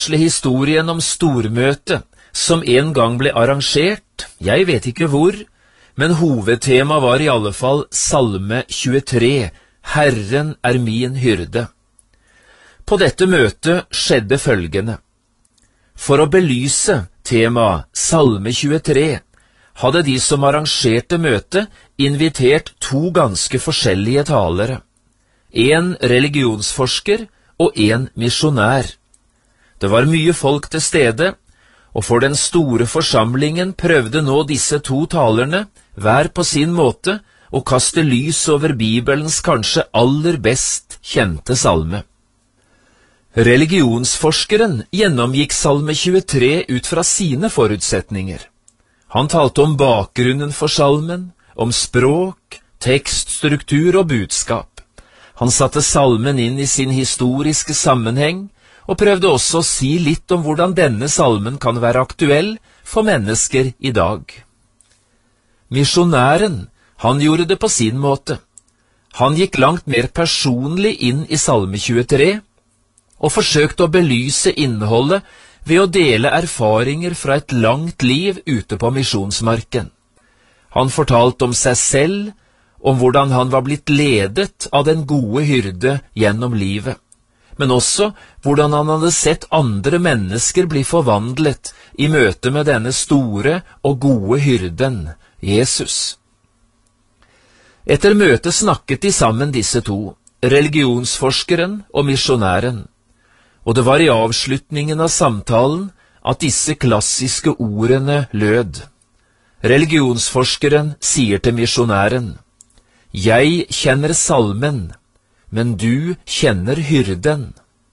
Historien om stormøte som en gang ble arrangert, jeg vet ikke hvor, men hovedtema var i alle fall Salme 23, Herren er min hyrde. På dette møtet skjedde følgende. For å belyse temaet Salme 23 hadde de som arrangerte møtet invitert to ganske forskjellige talere, en religionsforsker og en misjonær. Det var mye folk til stede, og for den store forsamlingen prøvde nå disse to talerne, hver på sin måte, å kaste lys over Bibelens kanskje aller best kjente salme. Religionsforskeren gjennomgikk Salme 23 ut fra sine forutsetninger. Han talte om bakgrunnen for salmen, om språk, tekststruktur og budskap. Han satte salmen inn i sin historiske sammenheng, og prøvde også å si litt om hvordan denne salmen kan være aktuell for mennesker i dag. Misjonæren, han gjorde det på sin måte. Han gikk langt mer personlig inn i Salme 23, og forsøkte å belyse innholdet ved å dele erfaringer fra et langt liv ute på misjonsmarken. Han fortalte om seg selv, om hvordan han var blitt ledet av den gode hyrde gjennom livet, men også hvordan han hadde sett andre mennesker bli forvandlet i møte med denne store og gode hyrden, Jesus. Etter møtet snakket de sammen disse to, religionsforskeren og misjonæren, og det var i avslutningen av samtalen at disse klassiske ordene lød. Religionsforskeren sier til misjonæren, «Jeg kjenner salmen, men du kjenner hyrden».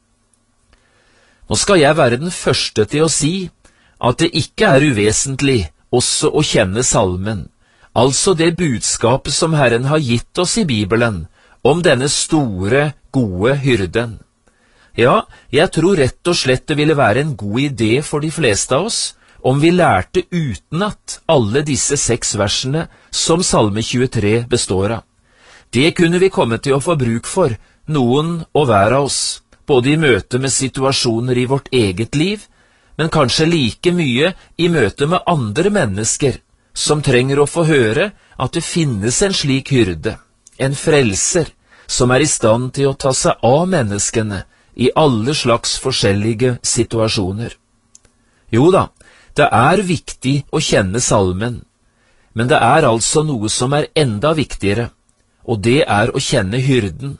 Nå skal jeg være den første til å si at det ikke er uvesentlig også å kjenne salmen, altså det budskapet som Herren har gitt oss i Bibelen om denne store, gode hyrden. Ja, jeg tror rett og slett det ville være en god idé for de fleste av oss om vi lærte utenat alle disse 6 versene som Salme 23 består av. Det kunne vi komme til å få bruk for, noen og hver av oss, både i møte med situasjoner i vårt eget liv, men kanskje like mye i møte med andre mennesker, som trenger å få høre at det finnes en slik hyrde, en frelser, som er i stand til å ta seg av menneskene i alle slags forskjellige situasjoner. Jo da, det er viktig å kjenne salmen, men det er altså noe som er enda viktigere, og det er å kjenne hyrden.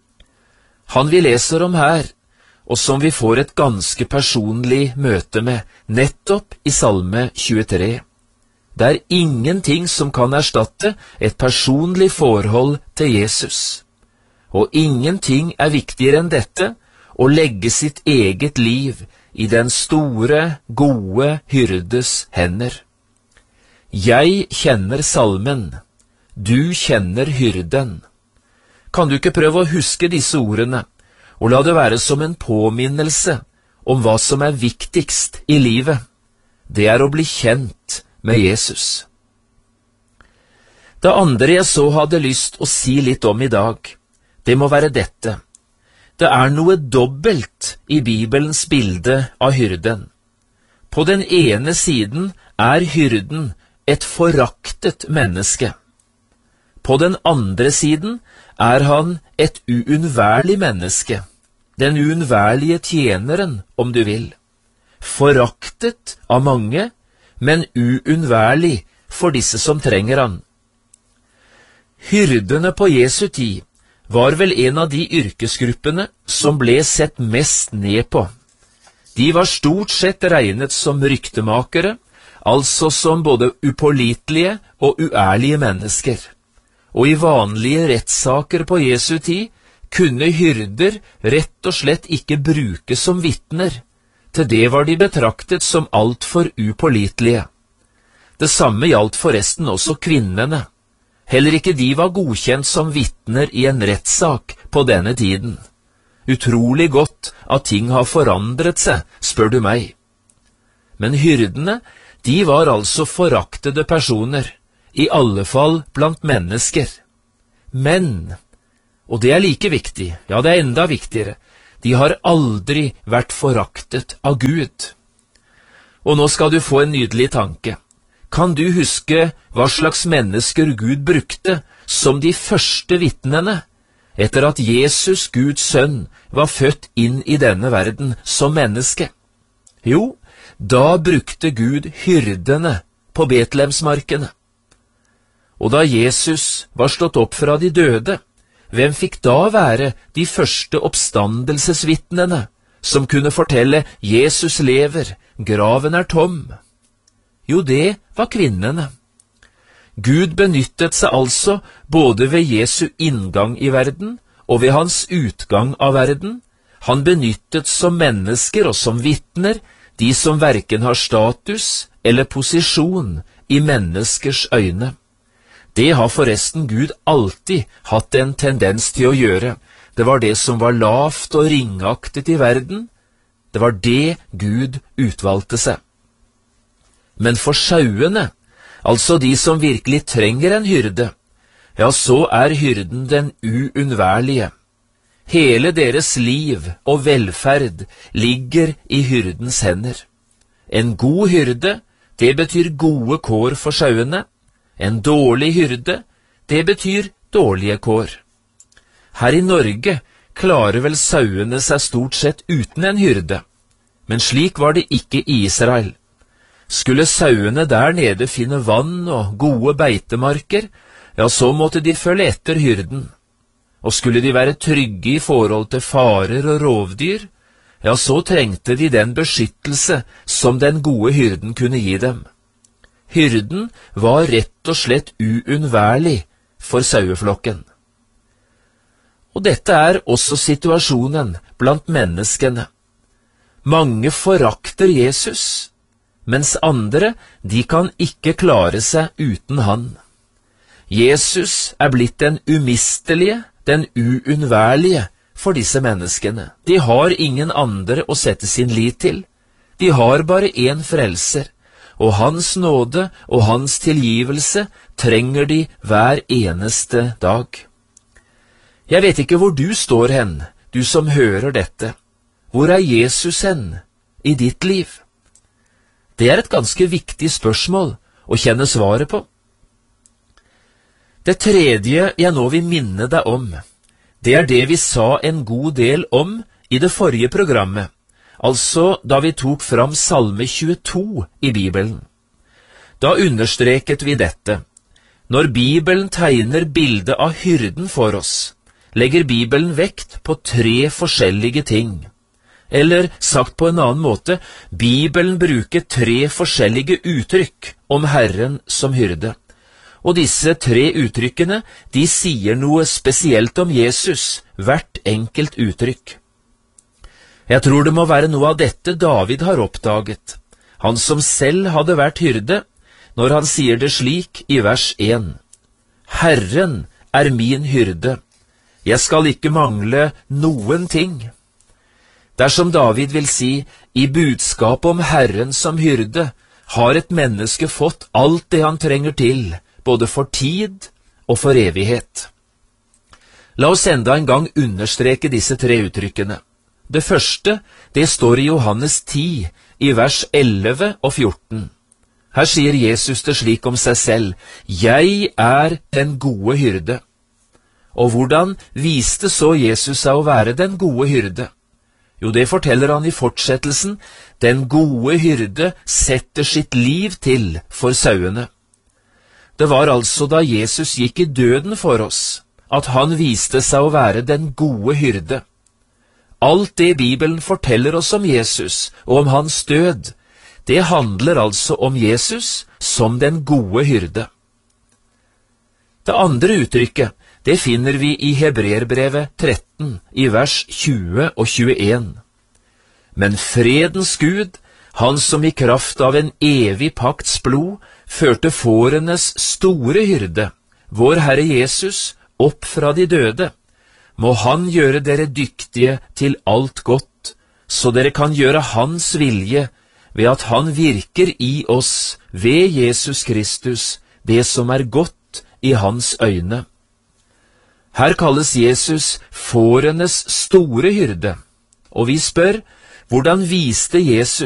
Han vi leser om her, og som vi får et ganske personlig møte med, nettopp i Salme 23. Det er ingenting som kan erstatte et personlig forhold til Jesus. Og ingenting er viktigere enn dette, å legge sitt eget liv i den store, gode hyrdes hender. Jeg kjenner salmen, du kjenner hyrden. Kan du ikke prøve å huske disse ordene, og la det være som en påminnelse om hva som er viktigst i livet? Det er å bli kjent med Jesus. Det andre jeg så hadde lyst å si litt om i dag, det må være dette. Det er noe dobbelt i Bibelens bilde av hyrden. På den ene siden er hyrden et foraktet menneske. På den andre siden er han et uunnværlig menneske, den uunnværlige tjeneren, om du vil. Foraktet av mange, men uunnværlig for disse som trenger han. Hyrdene på Jesu tid var vel en av de yrkesgruppene som ble sett mest ned på. De var stort sett regnet som ryktemakere, altså som både upålitelige og uærlige mennesker. Og i vanlige rettssaker på Jesu tid kunne hyrder rett og slett ikke brukes som vitner. Til det var de betraktet som alt for upålitelige. Det samme gjaldt forresten også kvinnene. Heller ikke de var godkjent som vitner i en rettssak på denne tiden. Utrolig godt at ting har forandret seg, spør du meg. Men hyrdene, de var altså foraktede personer, i alle fall blant mennesker. Men, og det er like viktig, ja det er enda viktigere, de har aldri vært foraktet av Gud. Og nå skal du få en nydelig tanke. Kan du huske hva slags mennesker Gud brukte som de første vitnene etter at Jesus, Guds sønn, var født inn i denne verden som menneske? Jo, da brukte Gud hyrdene på Betlehemsmarkene. Og da Jesus var stått opp fra de døde, hvem fikk da være de første oppstandelsesvitnene som kunne fortelle Jesus lever, graven er tom? Jo, det var kvinnene. Gud benyttet seg altså både ved Jesu inngang i verden og ved hans utgang av verden. Han benyttet som mennesker og som vitner de som hverken har status eller posisjon i menneskers øyne. Det har forresten Gud alltid hatt en tendens til å gjøre. Det var det som var lavt og ringaktet i verden. Det var det Gud utvalgte seg. Men for sauene, altså de som virkelig trenger en hyrde, ja, så er hyrden den uunnværlige. Hele deres liv og velferd ligger i hyrdens hender. En god hyrde, det betyr gode kår for sauene. En dårlig hyrde, det betyr dårlige kår. Her i Norge klarer vel sauene seg stort sett uten en hyrde, men slik var det ikke i Israel. Skulle sauene der nede finne vann og gode beitemarker, ja, så måtte de følge etter hyrden. Og skulle de være trygge i forhold til farer og rovdyr, ja, så trengte de den beskyttelse som den gode hyrden kunne gi dem. Hyrden var rett og slett uunnværlig for saueflokken. Og dette er også situasjonen blant menneskene. Mange forakter Jesus, mens andre, de kan ikke klare seg uten han. Jesus er blitt den umistelige, den uunnværlige for disse menneskene. De har ingen andre å sette sin lit til. De har bare én frelser, og hans nåde og hans tilgivelse trenger de hver eneste dag. Jeg vet ikke hvor du står hen, du som hører dette. Hvor er Jesus hen i ditt liv? Det er et ganske viktig spørsmål å kjenne svaret på. Det tredje jeg nå vil minne deg om, det er det vi sa en god del om i det forrige programmet, altså da vi tok fram Salme 22 i Bibelen. Da understreket vi dette. Når Bibelen tegner bildet av hyrden for oss, legger Bibelen vekt på 3 forskjellige ting. Eller sagt på en annen måte, Bibelen bruker 3 forskjellige uttrykk om Herren som hyrde. Og disse 3 uttrykkene, de sier noe spesielt om Jesus, hvert enkelt uttrykk. Jeg tror det må være noe av dette David har oppdaget, han som selv hadde vært hyrde, når han sier det slik i vers 1. Herren er min hyrde, jeg skal ikke mangle noen ting. Dersom David vil si, i budskapet om Herren som hyrde, har et menneske fått alt det han trenger til, både for tid og for evighet. La oss enda en gang understreke disse 3 uttrykkene. Det første, det står i Johannes 10, i vers 11 og 14. Her sier Jesus det slik om seg selv, «Jeg er den gode hyrde». Og hvordan viste så Jesus seg å være den gode hyrde? Jo, det forteller han i fortsettelsen, den gode hyrde setter sitt liv til for sauene. Det var altså da Jesus gikk i døden for oss, at han viste seg å være den gode hyrde. Alt det Bibelen forteller oss om Jesus og om hans død, det handler altså om Jesus som den gode hyrde. Det andre uttrykket, det finner vi i Hebreerbrevet 13, i vers 20 og 21. Men fredens Gud, han som i kraft av en evig pakts blod førte fårenes store hyrde, vår Herre Jesus, opp fra de døde, må han gjøre dere dyktige til alt godt, så dere kan gjøre hans vilje ved at han virker i oss ved Jesus Kristus, det som er godt i hans øyne. Her kalles Jesus fårenes store hyrde. Og vi spør, hvordan viste Jesus